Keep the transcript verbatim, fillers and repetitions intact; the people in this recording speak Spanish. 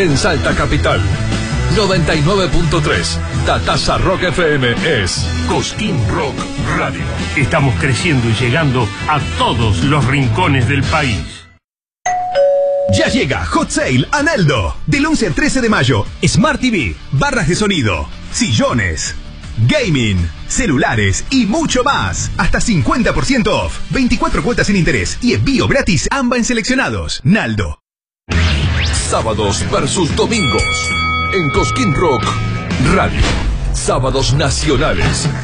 en Salta Capital. noventa y nueve punto tres. Tatasa Rock F M es Cosquín Rock Radio. Estamos creciendo y llegando a todos los rincones del país. Ya llega Hot Sale a Naldo. Del once al trece de mayo. Smart T V, barras de sonido, sillones, gaming, celulares y mucho más. Hasta cincuenta por ciento off. veinticuatro cuotas sin interés y envío gratis ambas en seleccionados. Naldo. Sábados versus domingos en Cosquín Rock Radio. Sábados nacionales.